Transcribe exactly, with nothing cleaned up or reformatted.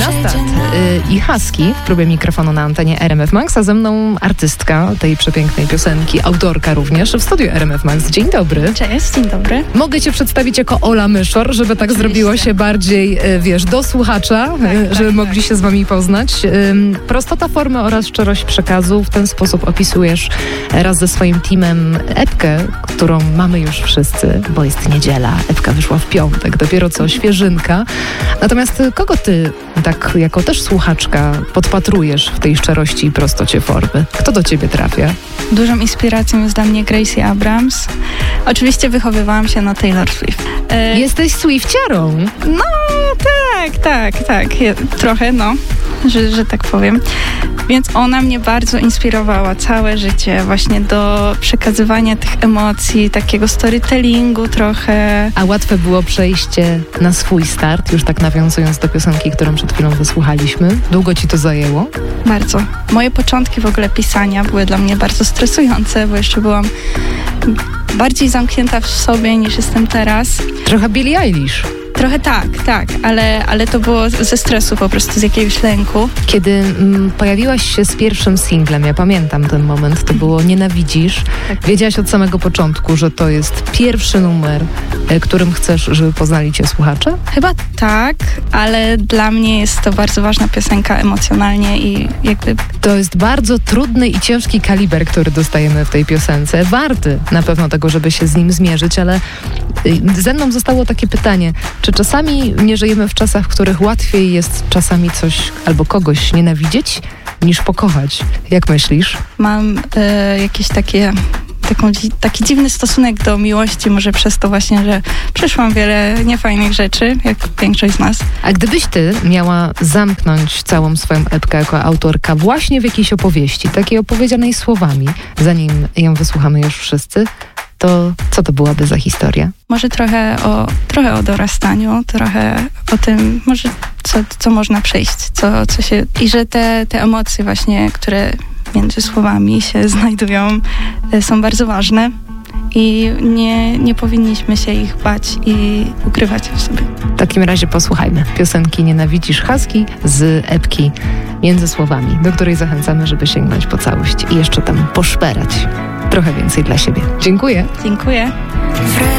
Nastat y, i Husky w próbie mikrofonu na antenie R M F Max, a ze mną artystka tej przepięknej piosenki, autorka również w studiu R M F Max. Dzień dobry. Cześć, dzień dobry. Mogę cię przedstawić jako Ola Myszor, żeby tak Oczywiście. zrobiło się bardziej, wiesz, do słuchacza, tak, żeby tak, mogli tak. się z wami poznać. Prostota formy oraz szczerość przekazu. W ten sposób opisujesz raz ze swoim teamem epkę, którą mamy już wszyscy, bo jest niedziela. Epka wyszła w piątek, dopiero co świeżynka. Natomiast kogo ty, tak jako też słuchaczka, podpatrujesz w tej szczerości i prostocie formy? Kto do ciebie trafia? Dużą inspiracją jest dla mnie Gracie Abrams. Oczywiście wychowywałam się na Taylor Swift. E... Jesteś Swiftiarą? No, tak, tak, tak. Je, trochę, no, że, że tak powiem. Więc ona mnie bardzo inspirowała całe życie właśnie do przekazywania tych emocji, takiego storytellingu trochę. A łatwe było przejście na swój start, już tak nawiązując do piosenki, którą przed chwilą wysłuchaliśmy? Długo ci to zajęło? Bardzo. Moje początki w ogóle pisania były dla mnie bardzo stresujące, bo jeszcze byłam bardziej zamknięta w sobie niż jestem teraz. Trochę Billie Eilish. Trochę tak, tak, ale, ale to było ze stresu po prostu, z jakiegoś lęku. Kiedy mm, pojawiłaś się z pierwszym singlem, ja pamiętam ten moment, to było Nienawidzisz. Tak. Wiedziałaś od samego początku, że to jest pierwszy numer, e, którym chcesz, żeby poznali cię słuchacze? Chyba tak, ale dla mnie jest to bardzo ważna piosenka emocjonalnie i jakby... To jest bardzo trudny i ciężki kaliber, który dostajemy w tej piosence. Warty na pewno tego, żeby się z nim zmierzyć, ale y, ze mną zostało takie pytanie, czy czasami nie żyjemy w czasach, w których łatwiej jest czasami coś albo kogoś nienawidzieć, niż pokochać? Jak myślisz? Mam y, jakieś takie... Taką, taki dziwny stosunek do miłości, może przez to właśnie, że przeszłam wiele niefajnych rzeczy, jak większość z nas. A gdybyś ty miała zamknąć całą swoją epkę jako autorka właśnie w jakiejś opowieści, takiej opowiedzianej słowami, zanim ją wysłuchamy już wszyscy, to co to byłaby za historia? Może trochę o, trochę o dorastaniu, trochę o tym, może co, co można przejść, co, co się... I że te, te emocje właśnie, które między słowami się znajdują, są bardzo ważne i nie, nie powinniśmy się ich bać i ukrywać w sobie. W takim razie posłuchajmy piosenki Nienawidzisz Husky z epki Między Słowami, do której zachęcamy, żeby sięgnąć po całość i jeszcze tam poszperać trochę więcej dla siebie. Dziękuję. Dziękuję.